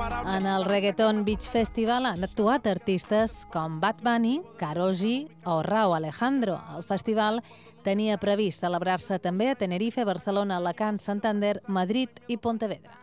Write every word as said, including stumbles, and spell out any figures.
En el Reggaeton Beach Festival han actuat artistes com Bad Bunny, Karol G o Rauw Alejandro. El festival tenia previst celebrar-se també a Tenerife, Barcelona, Alacant, Santander, Madrid i Pontevedra.